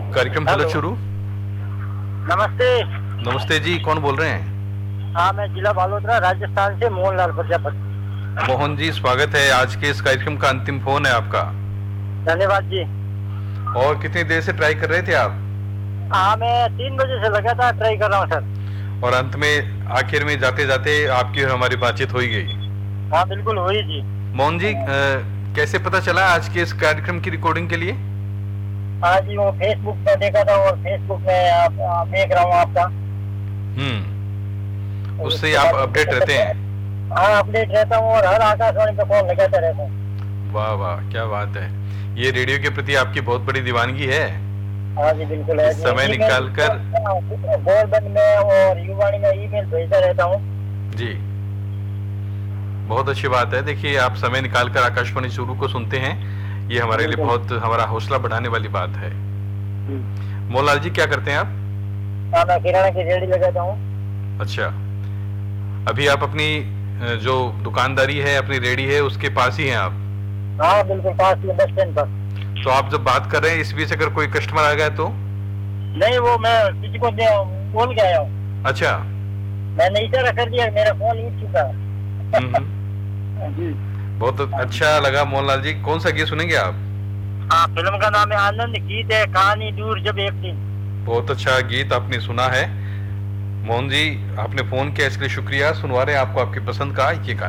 कार्यक्रम hello hello. शुरू। नमस्ते। नमस्ते जी, कौन बोल रहे हैं? हाँ, मैं जिला बालोतरा राजस्थान से मोहनलाल प्रजापति। मोहन जी, स्वागत है। आज के इस कार्यक्रम का अंतिम फोन है आपका। धन्यवाद जी। और कितनी देर से ट्राई कर रहे थे आप? हाँ, मैं 3 बजे से लगातार ट्राई कर रहा हूँ सर। और अंत में आखिर में जाते जाते आपकी और हमारी बातचीत हो ही गई। हाँ, बिल्कुल हुई जी। मोहन जी, कैसे पता चला आज के इस कार्यक्रम की रिकॉर्डिंग के लिए? हाँ जी, वो फेसबुक पे देखा था और फेसबुक में आप देख रहा हूँ आपका। और उससे उसके आप बाद अपडेट रहते हैं? हाँ, अपडेट रहता हूँ और हर आकाशवाणी पे फोन लगाता रहता हूँ। वाह वाह, क्या बात है। ये रेडियो के प्रति आपकी बहुत बड़ी दीवानगी है। हाँ जी, बिल्कुल है इस जी। समय ईमेल निकाल कर। गवर्नमेंट में और युवाणी में ईमेल भेजता रहता हूँ। जी, बहुत अच्छी बात है। देखिए, आप समय निकालकर आकाशवाणी शुरू को सुनते हैं, ये हमारे लिए बिल्कुल। बहुत हमारा हौसला बढ़ाने वाली बात है। जी। मोहनलाल जी, क्या करते हैं आप? हाँ, मैं किराना की रेहड़ी लगाता हूँ। अच्छा, अभी आप अपनी जो दुकानदारी है, अपनी रेडी है, उसके पास ही हैं आप? हाँ, बिल्कुल पास ही बस स्टैंड पर। तो आप जब बात कर रहे हैं, इस बीच अगर कोई कस्टमर आ गया तो? नहीं, वो मैं किसी को बोल के आया हूँ। अच्छा। मैंने इशारा कर दिया, मेरा फोन उठ चुका है। हम्म। जी। बहुत अच्छा लगा मोहनलाल जी। कौन सा गीत सुनेंगे आप? हाँ, फिल्म का नाम है आनंद, गीत है कहानी दूर जब एक दिन। बहुत अच्छा गीत आपने सुना है मोहन जी। आपने फोन किया, इसके लिए शुक्रिया। सुनवा रहे हैं आपको आपकी पसंद का ये गाना।